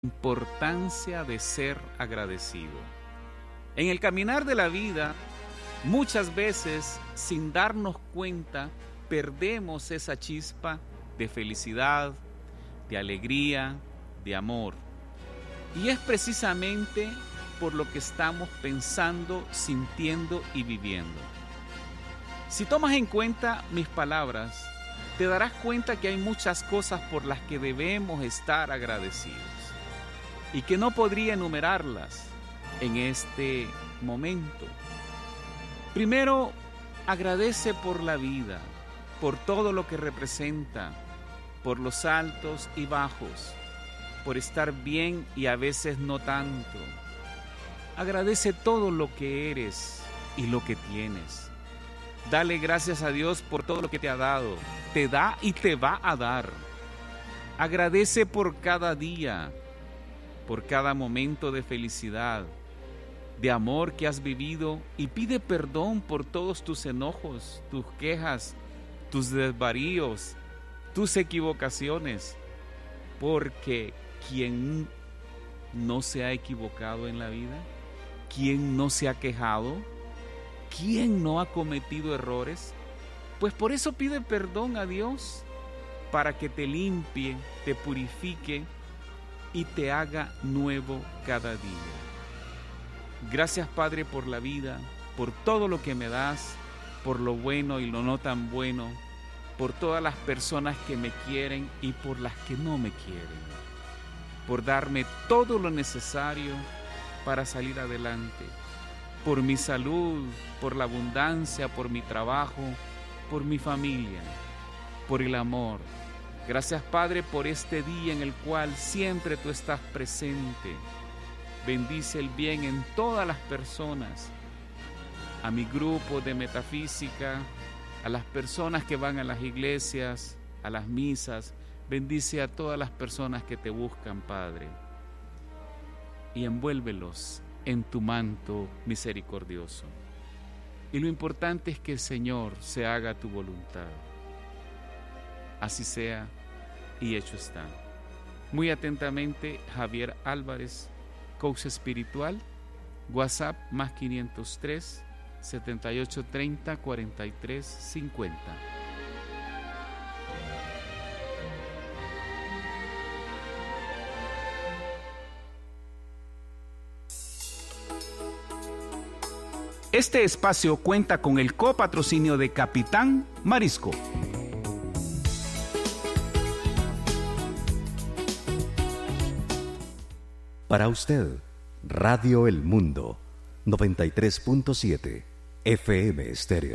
importancia de ser agradecido. En el caminar de la vida, muchas veces, sin darnos cuenta, perdemos esa chispa de felicidad, de alegría, de amor. Y es precisamente por lo que estamos pensando, sintiendo y viviendo. Si tomas en cuenta mis palabras, te darás cuenta que hay muchas cosas por las que debemos estar agradecidos y que no podría enumerarlas en este momento. Primero, agradece por la vida, por todo lo que representa, por los altos y bajos, por estar bien y a veces no tanto. Agradece todo lo que eres y lo que tienes. Dale gracias a Dios por todo lo que te ha dado, te da y te va a dar. Agradece por cada día, por cada momento de felicidad, de amor que has vivido, y pide perdón por todos tus enojos, tus quejas, tus desvaríos, tus equivocaciones, porque ¿quién no se ha equivocado en la vida? ¿Quién no se ha quejado? ¿Quién no ha cometido errores? Pues por eso pide perdón a Dios, para que te limpie, te purifique y te haga nuevo cada día. Gracias, Padre, por la vida, por todo lo que me das, por lo bueno y lo no tan bueno, por todas las personas que me quieren y por las que no me quieren, por darme todo lo necesario para salir adelante, por mi salud, por la abundancia, por mi trabajo, por mi familia, por el amor. Gracias, Padre, por este día en el cual siempre tú estás presente. Bendice el bien en todas las personas, a mi grupo de metafísica, a las personas que van a las iglesias, a las misas. Bendice a todas las personas que te buscan, Padre, y envuélvelos en tu manto misericordioso. Y lo importante es que el Señor se haga tu voluntad. Así sea y hecho está. Muy atentamente, Javier Álvarez, coach espiritual. WhatsApp más 503 7830 4350. Este espacio cuenta con el copatrocinio de Capitán Marisco. Para usted, Radio El Mundo, 93.7 FM Estéreo.